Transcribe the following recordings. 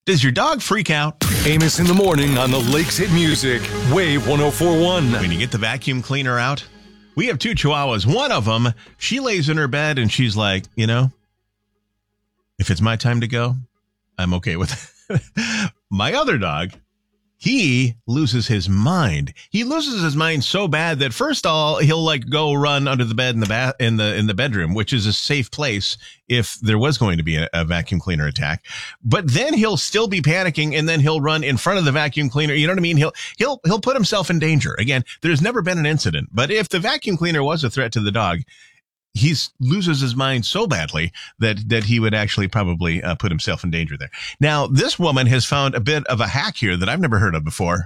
Does your dog freak out? Amos in the morning on the Lakes Hit Music. Wave 104.1. When you get the vacuum cleaner out, we have 2 Chihuahuas. One of them, she lays in her bed and she's like, if it's my time to go, I'm okay with it. My other dog, he loses his mind. He loses his mind so bad that first of all, he'll go run under the bed in the bedroom, which is a safe place if there was going to be a vacuum cleaner attack. But then he'll still be panicking, and then he'll run in front of the vacuum cleaner. You know what I mean? He'll put himself in danger. Again, there's never been an incident, but if the vacuum cleaner was a threat to the dog, he loses his mind so badly that he would actually probably put himself in danger there. Now, this woman has found a bit of a hack here that I've never heard of before.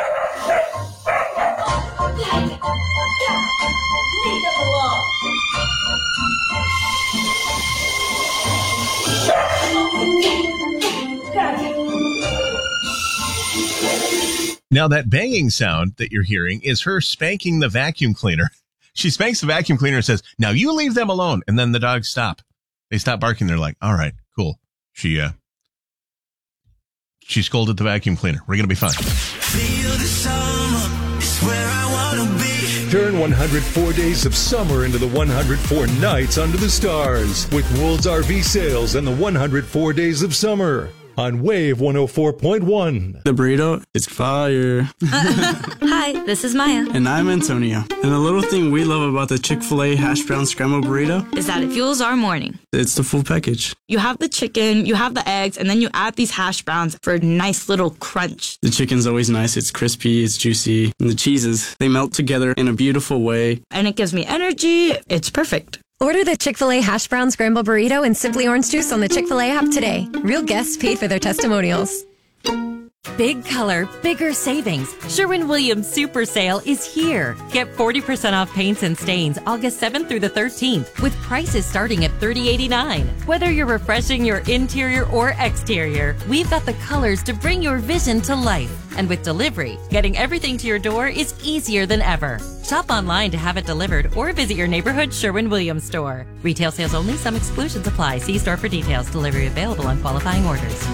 Now, that banging sound that you're hearing is her spanking the vacuum cleaner. She spanks the vacuum cleaner and says, "Now you leave them alone." And then the dogs stop. They stop barking. They're like, "All right, cool." She scolded the vacuum cleaner. We're going to be fine. Feel the summer is where I want to be. Turn 104 days of summer into the 104 nights under the stars with Wool's RV Sales and the 104 days of summer on Wave 104.1. The burrito is fire. Hi, this is Maya. And I'm Antonio. And the little thing we love about the Chick-fil-A hash brown scrambled burrito is that it fuels our morning. It's the full package. You have the chicken, you have the eggs, and then you add these hash browns for a nice little crunch. The chicken's always nice. It's crispy, it's juicy. And the cheeses, they melt together in a beautiful way. And it gives me energy. It's perfect. Order the Chick-fil-A Hash Brown Scramble Burrito and Simply Orange Juice on the Chick-fil-A app today. Real guests paid for their testimonials. Big color, bigger savings. Sherwin-Williams Super Sale is here. Get 40% off paints and stains August 7th through the 13th with prices starting at $30.89. Whether you're refreshing your interior or exterior, we've got the colors to bring your vision to life. And with delivery, getting everything to your door is easier than ever. Shop online to have it delivered or visit your neighborhood Sherwin-Williams store. Retail sales only. Some exclusions apply. See store for details. Delivery available on qualifying orders.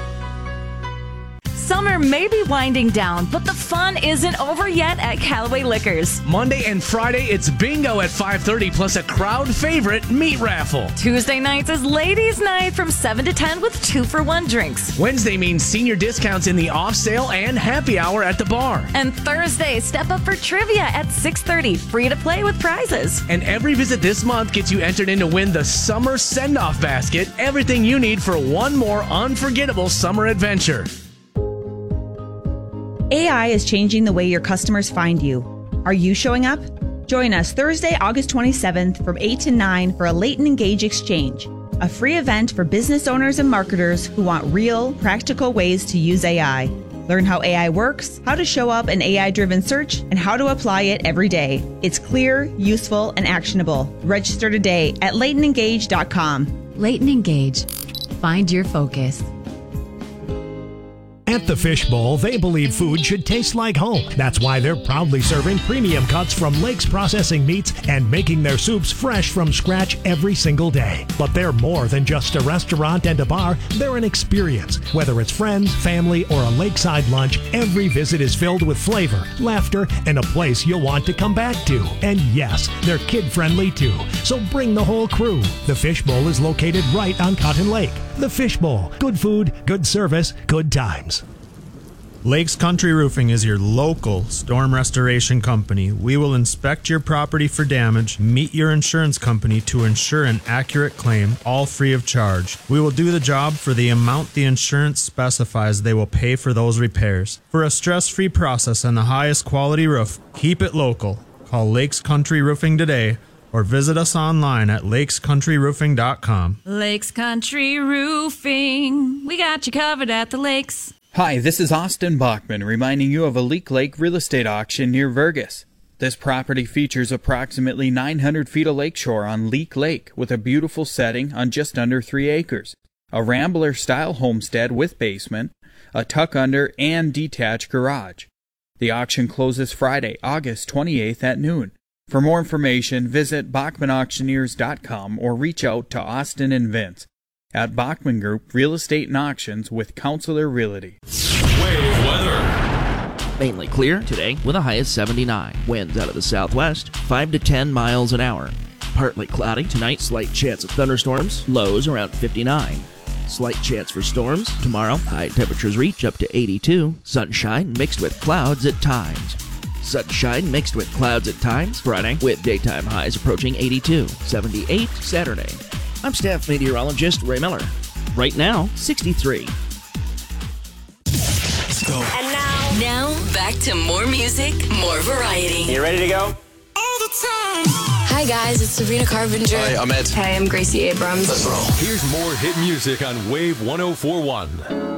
Summer may be winding down, but the fun isn't over yet at Callaway Liquors. Monday and Friday, it's bingo at 5:30, plus a crowd favorite meat raffle. Tuesday nights is ladies' night from 7 to 10 with 2-for-1 drinks. Wednesday means senior discounts in the off sale and happy hour at the bar. And Thursday, step up for trivia at 6:30, free to play with prizes. And every visit this month gets you entered in to win the Summer Send-Off Basket, everything you need for one more unforgettable summer adventure. AI is changing the way your customers find you. Are you showing up? Join us Thursday, August 27th from 8 to 9 for a Late and Engage Exchange, a free event for business owners and marketers who want real, practical ways to use AI. Learn how AI works, how to show up in AI-driven search, and how to apply it every day. It's clear, useful, and actionable. Register today at lateandengage.com. Late and Engage. Find your focus. At the Fishbowl, they believe food should taste like home. That's why they're proudly serving premium cuts from Lakes Processing Meats and making their soups fresh from scratch every single day. But they're more than just a restaurant and a bar. They're an experience. Whether it's friends, family, or a lakeside lunch, every visit is filled with flavor, laughter, and a place you'll want to come back to. And yes, they're kid-friendly too. So bring the whole crew. The Fishbowl is located right on Cotton Lake. The Fishbowl. Good food, good service, good times. Lakes Country Roofing is your local storm restoration company. We will inspect your property for damage, meet your insurance company to ensure an accurate claim, all free of charge. We will do the job for the amount the insurance specifies they will pay for those repairs. For a stress-free process and the highest quality roof, keep it local. Call Lakes Country Roofing today or visit us online at lakescountryroofing.com. Lakes Country Roofing. We got you covered at the lakes. Hi, this is Austin Bachman reminding you of a Leak Lake real estate auction near Vergas. This property features approximately 900 feet of lakeshore on Leak Lake with a beautiful setting on just under 3 acres, a Rambler-style homestead with basement, a tuck-under and detached garage. The auction closes Friday, August 28th at noon. For more information, visit BachmanAuctioneers.com or reach out to Austin and Vince. At Bachman Group Real Estate and Auctions with Counselor Realty. Wave weather. Mainly clear today with a high of 79. Winds out of the southwest, 5 to 10 miles an hour. Partly cloudy tonight, slight chance of thunderstorms, lows around 59. Slight chance for storms tomorrow. High temperatures reach up to 82. Sunshine mixed with clouds at times. Sunshine mixed with clouds at times Friday, with daytime highs approaching 82. 78 Saturday. I'm staff meteorologist Ray Miller. Right now, 63. Let's go. And now back to more music, more variety. You ready to go? All the time. Hi guys, it's Sabrina Carpenter. Hi, I'm Ed. Hey, I'm Gracie Abrams. Let's roll. Here's more hit music on Wave 104.1.